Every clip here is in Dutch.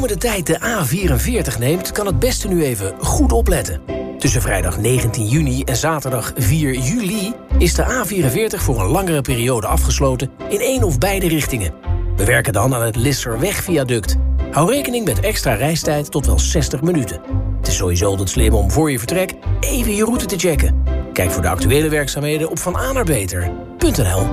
de tijd de A44 neemt, kan het beste nu even goed opletten. Tussen vrijdag 19 juni en zaterdag 4 juli is de A44 voor een langere periode afgesloten in één of beide richtingen. We werken dan aan het Lisserweg-viaduct. Hou rekening met extra reistijd tot wel 60 minuten. Het is sowieso altijd slim om voor je vertrek even je route te checken. Kijk voor de actuele werkzaamheden op vananaarbeter.nl.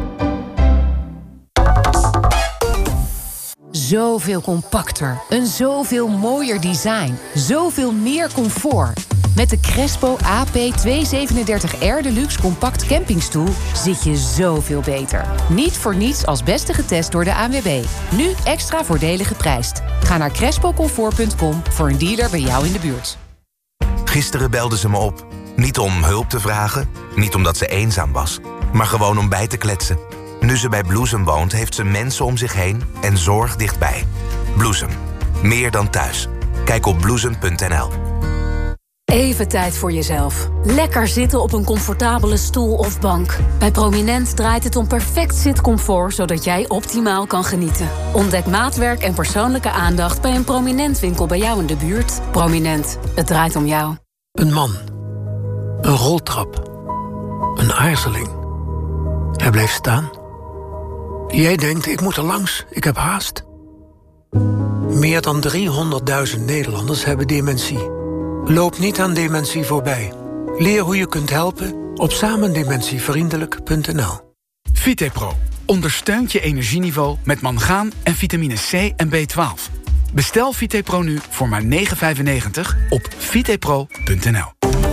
Zoveel compacter, een zoveel mooier design, zoveel meer comfort. Met de Crespo AP237R Deluxe Compact Campingstoel zit je zoveel beter. Niet voor niets als beste getest door de ANWB. Nu extra voordelig geprijsd. Ga naar crespocomfort.com voor een dealer bij jou in de buurt. Gisteren belde ze me op. Niet om hulp te vragen, niet omdat ze eenzaam was, maar gewoon om bij te kletsen. Nu ze bij Bloesem woont, heeft ze mensen om zich heen en zorg dichtbij. Bloesem. Meer dan thuis. Kijk op bloesem.nl. Even tijd voor jezelf. Lekker zitten op een comfortabele stoel of bank. Bij Prominent draait het om perfect zitcomfort, zodat jij optimaal kan genieten. Ontdek maatwerk en persoonlijke aandacht bij een Prominent winkel bij jou in de buurt. Prominent. Het draait om jou. Een man. Een roltrap. Een aarzeling. Hij bleef staan. Jij denkt, ik moet er langs, ik heb haast. Meer dan 300.000 Nederlanders hebben dementie. Loop niet aan dementie voorbij. Leer hoe je kunt helpen op samendementievriendelijk.nl. Vitepro ondersteunt je energieniveau met mangaan en vitamine C en B12. Bestel Vitepro nu voor maar €9,95 op vitepro.nl.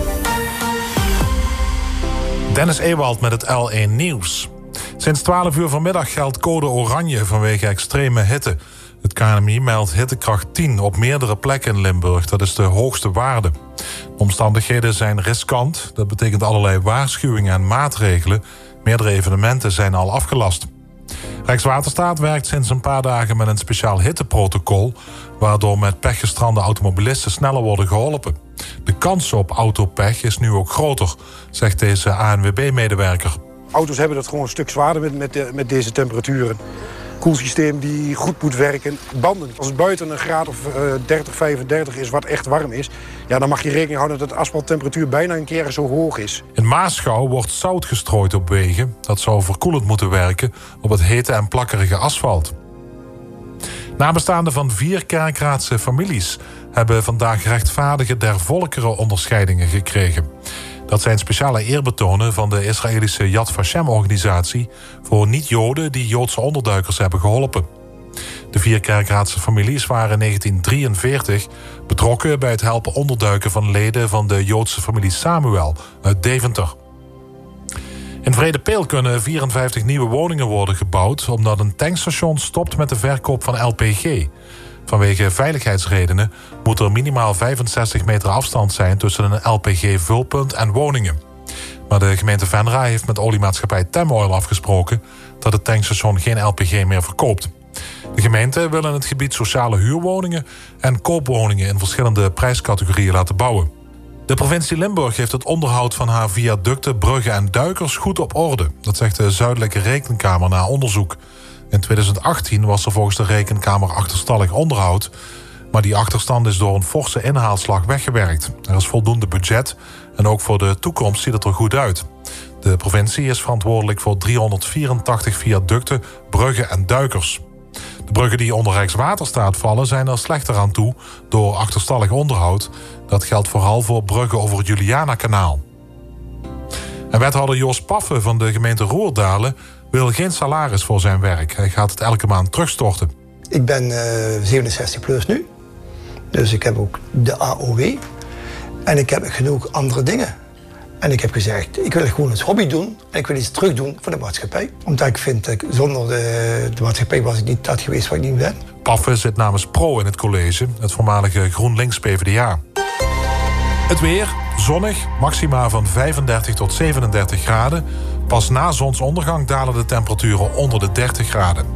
Dennis Ewald met het L1 Nieuws. Sinds 12 uur vanmiddag geldt code oranje vanwege extreme hitte. Het KNMI meldt hittekracht 10 op meerdere plekken in Limburg. Dat is de hoogste waarde. De omstandigheden zijn riskant. Dat betekent allerlei waarschuwingen en maatregelen. Meerdere evenementen zijn al afgelast. Rijkswaterstaat werkt sinds een paar dagen met een speciaal hitteprotocol, waardoor met pechgestrande automobilisten sneller worden geholpen. De kans op autopech is nu ook groter, zegt deze ANWB-medewerker. Auto's hebben het gewoon een stuk zwaarder met deze temperaturen. Koelsysteem die goed moet werken. Banden. Als het buiten een graad of 30, 35 is, wat echt warm is, ja, dan mag je rekening houden dat de asfalttemperatuur bijna een keer zo hoog is. In Maasgouw wordt zout gestrooid op wegen. Dat zou verkoelend moeten werken op het hete en plakkerige asfalt. Nabestaanden van 4 Kerkraadse families hebben vandaag rechtvaardige der volkeren onderscheidingen gekregen. Dat zijn speciale eerbetonen van de Israëlische Yad Vashem-organisatie voor niet-Joden die Joodse onderduikers hebben geholpen. De 4 Kerkraadse families waren in 1943 betrokken bij het helpen onderduiken van leden van de Joodse familie Samuel uit Deventer. In Vredepeel kunnen 54 nieuwe woningen worden gebouwd omdat een tankstation stopt met de verkoop van LPG. Vanwege veiligheidsredenen moet er minimaal 65 meter afstand zijn tussen een LPG-vulpunt en woningen. Maar de gemeente Venra heeft met oliemaatschappij Temoil afgesproken dat het tankstation geen LPG meer verkoopt. De gemeente wil in het gebied sociale huurwoningen en koopwoningen in verschillende prijscategorieën laten bouwen. De provincie Limburg heeft het onderhoud van haar viaducten, bruggen en duikers goed op orde. Dat zegt de Zuidelijke Rekenkamer na onderzoek. In 2018 was er volgens de Rekenkamer achterstallig onderhoud, maar die achterstand is door een forse inhaalslag weggewerkt. Er is voldoende budget en ook voor de toekomst ziet het er goed uit. De provincie is verantwoordelijk voor 384 viaducten, bruggen en duikers. De bruggen die onder Rijkswaterstaat vallen zijn er slechter aan toe door achterstallig onderhoud. Dat geldt vooral voor bruggen over het Julianakanaal. En wethouder Joost Paffen van de gemeente Roerdalen wil geen salaris voor zijn werk. Hij gaat het elke maand terugstorten. Ik ben 67 plus nu. Dus ik heb ook de AOW. En ik heb genoeg andere dingen. En ik heb gezegd, ik wil gewoon eens hobby doen. En ik wil iets terug doen voor de maatschappij. Omdat ik vind dat zonder de maatschappij was ik niet dat geweest wat ik nu ben. Paffen zit namens Pro in het college, het voormalige GroenLinks PvdA. Het weer, zonnig, maxima van 35 tot 37 graden. Pas na zonsondergang dalen de temperaturen onder de 30 graden.